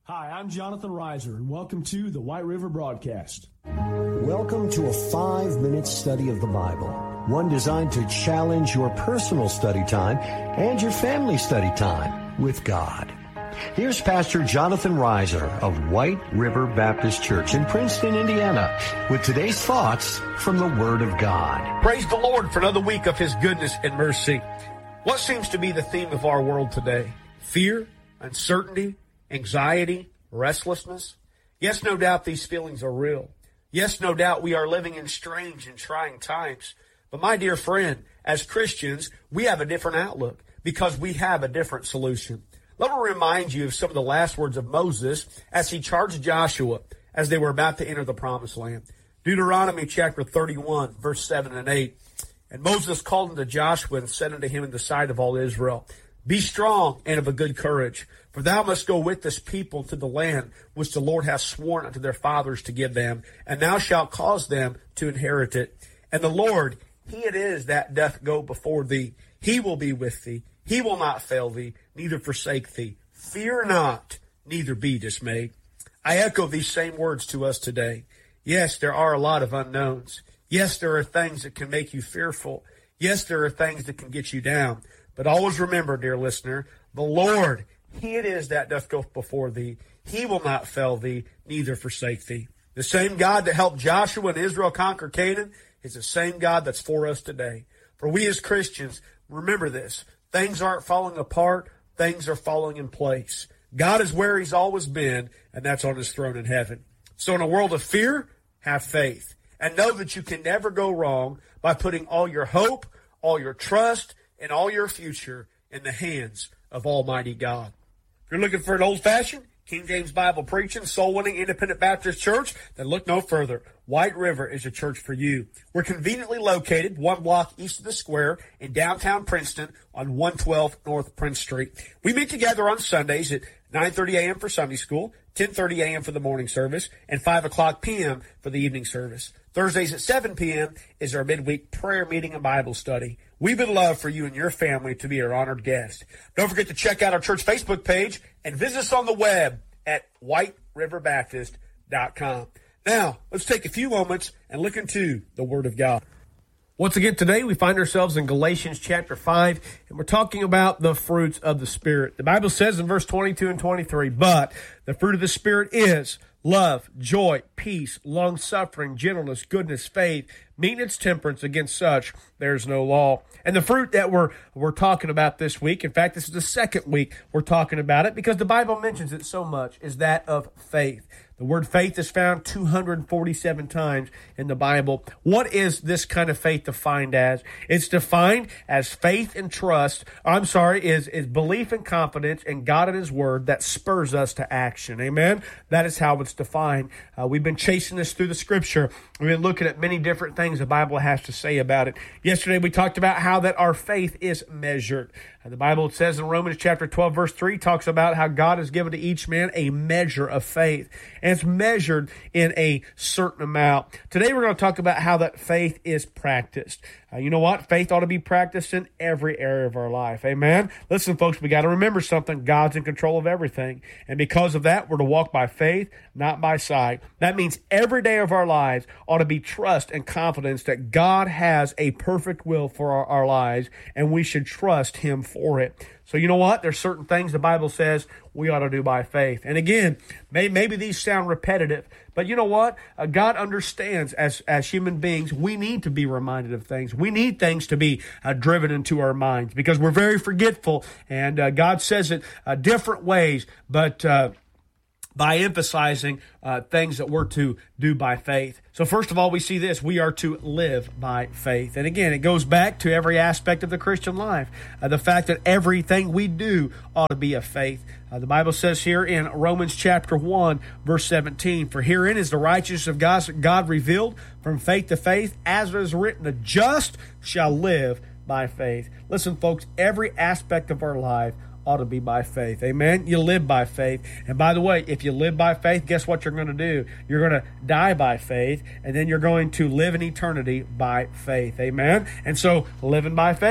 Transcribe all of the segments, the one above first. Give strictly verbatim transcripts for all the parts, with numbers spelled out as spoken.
Hi, I'm Jonathan Reiser, and welcome to the White River Broadcast. Welcome to a five-minute study of the Bible, one designed to challenge your personal study time and your family study time with God. Here's Pastor Jonathan Reiser of White River Baptist Church in Princeton, Indiana, with today's thoughts from the Word of God. Praise the Lord for another week of His goodness and mercy. What seems to be the theme of our world today? Fear, uncertainty, anxiety, restlessness. Yes, no doubt these feelings are real. Yes, no doubt we are living in strange and trying times. But my dear friend, as Christians, we have a different outlook because we have a different solution. Let me remind you of some of the last words of Moses as he charged Joshua as they were about to enter the promised land. Deuteronomy chapter thirty-one, verse seven and eight. And Moses called unto Joshua and said unto him in the sight of all Israel, Be strong and of a good courage, for thou must go with this people to the land which the Lord hath sworn unto their fathers to give them, and thou shalt cause them to inherit it. And the Lord, He it is that doth go before thee. He will be with thee. He will not fail thee, neither forsake thee. Fear not, neither be dismayed. I echo these same words to us today. Yes, there are a lot of unknowns. Yes, there are things that can make you fearful. Yes, there are things that can get you down. But always remember, dear listener, the Lord, He it is that doth go before thee. He will not fail thee, neither forsake thee. The same God that helped Joshua and Israel conquer Canaan is the same God that's for us today. For we as Christians, remember this. Things aren't falling apart. Things are falling in place. God is where He's always been, and that's on His throne in heaven. So in a world of fear, have faith. And know that you can never go wrong by putting all your hope, all your trust, and all your future in the hands of Almighty God. If you're looking for an old-fashioned, King James Bible preaching, soul-winning, independent Baptist church, then look no further. White River is a church for you. We're conveniently located one block east of the square in downtown Princeton on one twelve North Prince Street. We meet together on Sundays at nine thirty a.m. for Sunday school, ten thirty a.m. for the morning service, and five o'clock p.m. for the evening service. Thursdays at seven p.m. is our midweek prayer meeting and Bible study. We would love for you and your family to be our honored guest. Don't forget to check out our church Facebook page and visit us on the web at white river baptist dot com. Now, let's take a few moments and look into the Word of God. Once again, today we find ourselves in Galatians chapter five, and we're talking about the fruits of the Spirit. The Bible says in verse twenty-two and twenty-three, But the fruit of the Spirit is love, joy, peace, long-suffering, gentleness, goodness, faith, meekness, temperance. Against such there's no law. And the fruit that we're we're talking about this week, in fact, this is the second week we're talking about it because the Bible mentions it so much, is that of faith. The word faith is found two hundred forty-seven times in the Bible. What is this kind of faith defined as? It's defined as faith and trust. I'm sorry, is, is belief and confidence in God and His Word that spurs us to action. Amen? That is how it's defined. Uh, we've been chasing this through the Scripture. We've been looking at many different things the Bible has to say about it. Yesterday we talked about how that our faith is measured. Uh, the Bible says in Romans chapter twelve, verse three, talks about how God has given to each man a measure of faith. And it's measured in a certain amount. Today we're going to talk about how that faith is practiced. Uh, you know what? Faith ought to be practiced in every area of our life. Amen? Listen, folks, we got to remember something. God's in control of everything. And because of that, we're to walk by faith, not by sight. That means every day of our lives ought to be trust and confidence that God has a perfect will for our, our lives, and we should trust Him for it. So you know what? There's certain things the Bible says we ought to do by faith. And again, may, maybe these sound repetitive, but you know what? Uh, God understands as, as human beings, we need to be reminded of things. We need things to be uh, driven into our minds because we're very forgetful. And uh, God says it uh, different ways, but uh, by emphasizing uh, things that we're to do by faith. So first of all, we see this. We are to live by faith. And again, it goes back to every aspect of the Christian life. Uh, the fact that everything we do ought to be of faith. Uh, the Bible says here in Romans chapter one, verse seventeen, For herein is the righteousness of God, God revealed from faith to faith, as it is written, the just shall live by faith. Listen, folks, every aspect of our life ought to be by faith. Amen? You live by faith. And by the way, if you live by faith, guess what you're going to do? You're going to die by faith, and then you're going to live in eternity by faith. Amen? And so, living by faith.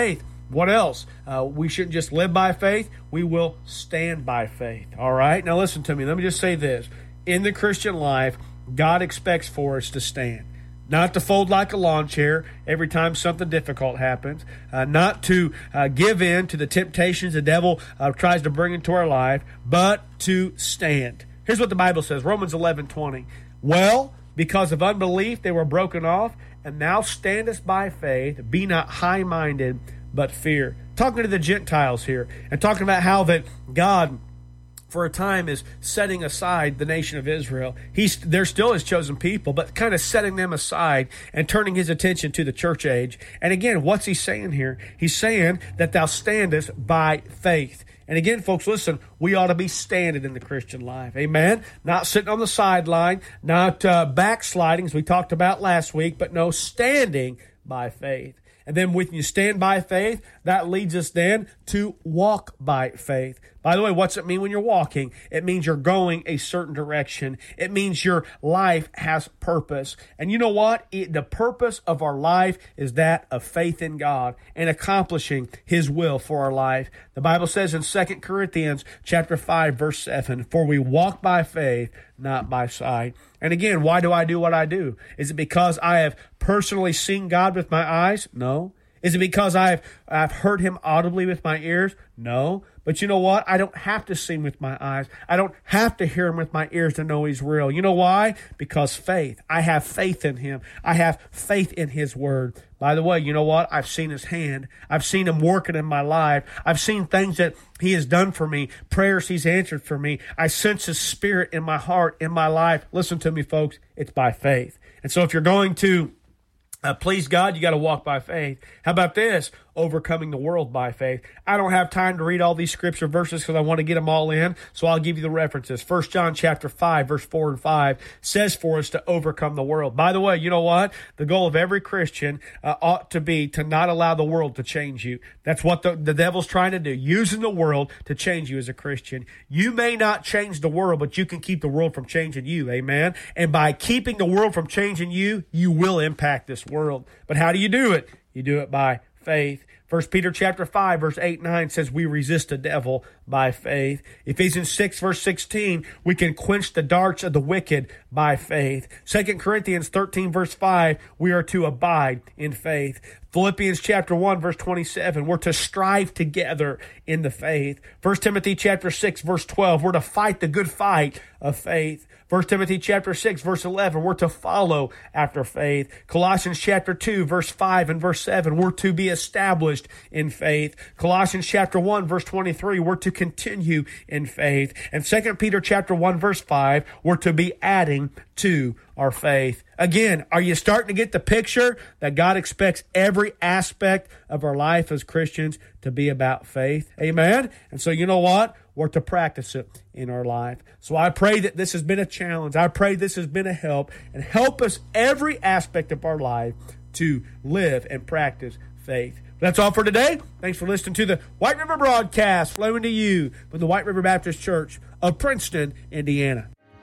What else? Uh, we shouldn't just live by faith. We will stand by faith. All right? Now listen to me. Let me just say this. In the Christian life, God expects for us to stand. Not to fold like a lawn chair every time something difficult happens. Uh, not to uh, give in to the temptations the devil uh, tries to bring into our life, but to stand. Here's what the Bible says, Romans eleven twenty. Well, because of unbelief they were broken off, and thou standest by faith. Be not high-minded, but fear. Talking to the Gentiles here, and talking about how that God, for a time, is setting aside the nation of Israel. He's they're still his chosen people, but kind of setting them aside and turning his attention to the church age. And again, what's he saying here? He's saying that thou standest by faith. And again, folks, listen, we ought to be standing in the Christian life. Amen? Not sitting on the sideline, not uh, backsliding, as we talked about last week, but no, standing by faith. And then when you stand by faith, that leads us then to walk by faith. By the way, what's it mean when you're walking? It means you're going a certain direction. It means your life has purpose. And you know what? It, the purpose of our life is that of faith in God and accomplishing his will for our life. The Bible says in Second Corinthians chapter five, verse seven, for we walk by faith, not by sight. And again, why do I do what I do? Is it because I have personally seen God with my eyes? No. Is it because I've I've heard him audibly with my ears? No. But you know what? I don't have to see him with my eyes. I don't have to hear him with my ears to know he's real. You know why? Because faith. I have faith in him. I have faith in his word. By the way, you know what? I've seen his hand. I've seen him working in my life. I've seen things that he has done for me, prayers he's answered for me. I sense his spirit in my heart, in my life. Listen to me, folks. It's by faith. And so if you're going to Uh, please God, you got to walk by faith. How about this? Overcoming the world by faith. I don't have time to read all these scripture verses because I want to get them all in, so I'll give you the references. First John chapter five, verse four and five says for us to overcome the world. By the way, you know what? The goal of every Christian uh, ought to be to not allow the world to change you. That's what the, the devil's trying to do, using the world to change you as a Christian. You may not change the world, but you can keep the world from changing you, amen? And by keeping the world from changing you, you will impact this world. But how do you do it? You do it by faith. First Peter chapter five, verse eight and nine says we resist the devil by faith. Ephesians six, verse sixteen, we can quench the darts of the wicked by faith. Second Corinthians thirteen, verse five, we are to abide in faith. Philippians chapter one, verse twenty-seven, we're to strive together in the faith. First Timothy chapter six, verse twelve, we're to fight the good fight of faith. First Timothy chapter six, verse eleven, we're to follow after faith. Colossians chapter two, verse five and verse seven, we're to be established in faith. Colossians chapter one, verse twenty-three, we're to continue in faith. And Second Peter chapter one, verse five, we're to be adding to our faith. Again, are you starting to get the picture that God expects every aspect of our life as Christians to be about faith? Amen? And so you know what? We're to practice it in our life. So I pray that this has been a challenge. I pray this has been a help, and help us every aspect of our life to live and practice faith. That's all for today. Thanks for listening to the White River Broadcast, flowing to you from the White River Baptist Church of Princeton, Indiana.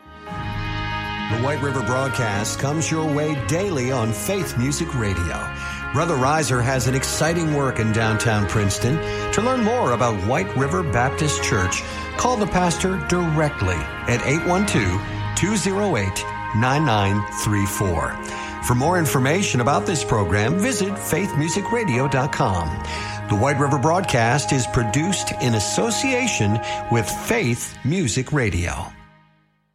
The White River Broadcast comes your way daily on Faith Music Radio. Brother Reiser has an exciting work in downtown Princeton. To learn more about White River Baptist Church, call the pastor directly at eight one two, two oh eight, nine nine three four. For more information about this program, visit faith music radio dot com. The White River Broadcast is produced in association with Faith Music Radio.